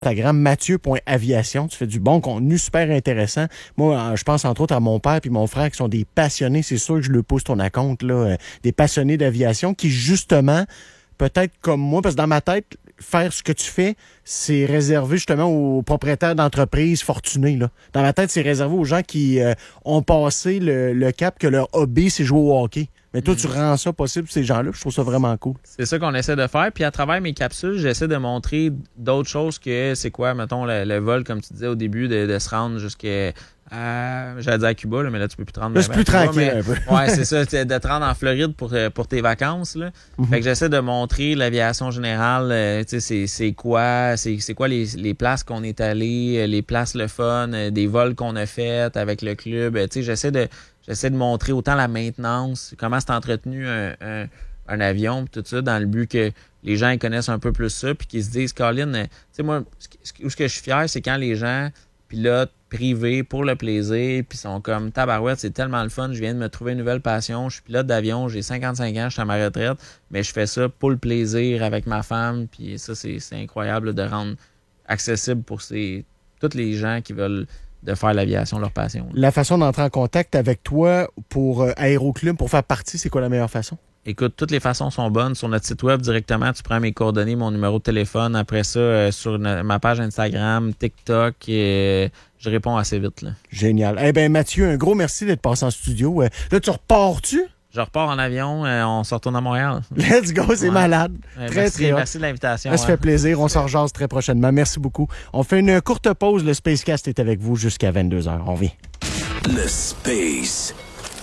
Instagram, mathieu.aviation. Tu fais du bon contenu super intéressant. Moi, je pense entre autres à mon père et mon frère qui sont des passionnés. C'est sûr que je le pousse ton compte, là, des passionnés d'aviation qui, justement, peut-être comme moi, parce que dans ma tête, faire ce que tu fais, c'est réservé justement aux propriétaires d'entreprises fortunés. Là. Dans ma tête, c'est réservé aux gens qui ont passé le cap que leur hobby, c'est jouer au hockey. Mais toi, tu rends ça possible pour ces gens-là. Je trouve ça vraiment cool. C'est ça qu'on essaie de faire. Puis à travers mes capsules, j'essaie de montrer d'autres choses que c'est quoi, mettons, le vol, comme tu disais au début, de se rendre jusqu'à... j'allais dire à Cuba, là, mais là, tu peux plus te rendre. Là, c'est plus tranquille un peu. Ouais, c'est ça. De te rendre en Floride pour tes vacances. Là. Fait que j'essaie de montrer l'aviation générale. C'est quoi les places qu'on est allé, les places le fun, des vols qu'on a fait avec le club. J'essaie de montrer autant la maintenance, comment c'est entretenu un avion, tout ça, dans le but que les gens ils connaissent un peu plus ça, puis qu'ils se disent, Colin, tu sais, moi, ce que je suis fier, c'est quand les gens pilotent privés pour le plaisir, puis sont comme, tabarouette, c'est tellement le fun, je viens de me trouver une nouvelle passion, je suis pilote d'avion, j'ai 55 ans, je suis à ma retraite, mais je fais ça pour le plaisir avec ma femme, puis ça, c'est incroyable de rendre accessible pour tous les gens qui veulent de faire l'aviation leur passion. La façon d'entrer en contact avec toi pour Aéroclub, pour faire partie, c'est quoi la meilleure façon? Écoute, toutes les façons sont bonnes. Sur notre site web, directement, tu prends mes coordonnées, mon numéro de téléphone. Après ça, sur ma page Instagram, TikTok, je réponds assez vite. Là. Génial. Eh bien, Mathieu, un gros merci d'être passé en studio. Là, tu repars-tu? Je repars en avion, on se retourne à Montréal. Let's go, c'est malade. Merci de l'invitation. Ça fait plaisir, on s'en rejase très prochainement. Merci beaucoup. On fait une courte pause, le Spacecast est avec vous jusqu'à 22h. On revient. Le Spacecast.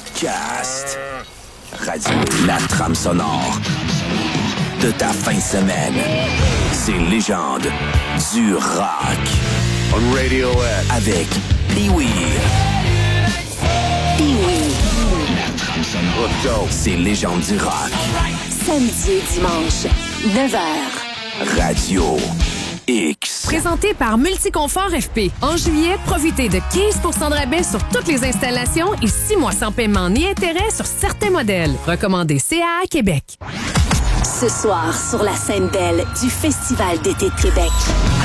Radio, la trame sonore de ta fin de semaine. Ces légendes du rock. On Radiohead. Avec Pee-Wee. C'est Légendes du rock. Samedi et dimanche, 9h. Radio X. Présenté par Multiconfort FP. En juillet, profitez de 15 % de rabais sur toutes les installations et 6 mois sans paiement ni intérêt sur certains modèles. Recommandé CAA Québec. Ce soir, sur la scène belle du Festival d'été de Québec.